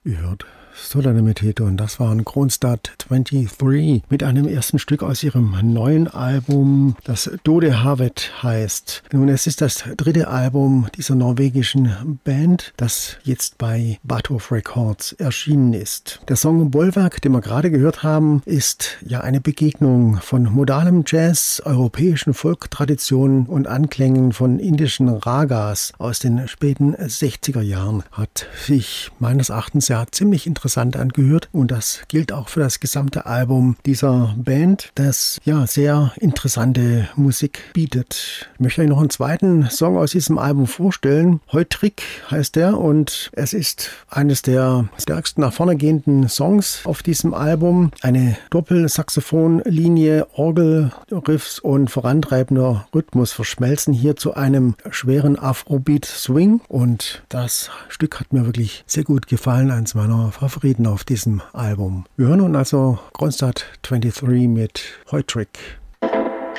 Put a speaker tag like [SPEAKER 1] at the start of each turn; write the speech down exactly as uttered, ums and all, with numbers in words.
[SPEAKER 1] gehört. Solanimité, und das waren Kronstadt dreiundzwanzig mit einem ersten Stück aus ihrem neuen Album, das Dode Havet heißt. Nun, es ist das dritte Album dieser norwegischen Band, das jetzt bei Batof Records erschienen ist. Der Song Bollwerk, den wir gerade gehört haben, ist ja eine Begegnung von modalem Jazz, europäischen Folktraditionen und Anklängen von indischen Ragas aus den späten sechziger Jahren. Hat sich meines Erachtens ja ziemlich interessant interessant angehört, und das gilt auch für das gesamte Album dieser Band, das ja sehr interessante Musik bietet. Ich möchte euch noch einen zweiten Song aus diesem Album vorstellen. Heutrik heißt der, und es ist eines der stärksten nach vorne gehenden Songs auf diesem Album. Eine Doppelsaxophonlinie, Orgelriffs und vorantreibender Rhythmus verschmelzen hier zu einem schweren Afrobeat Swing, und das Stück hat mir wirklich sehr gut gefallen, eins meiner Favoriten auf diesem Album. Wir hören nun also Kronstadt dreiundzwanzig mit Heutrik.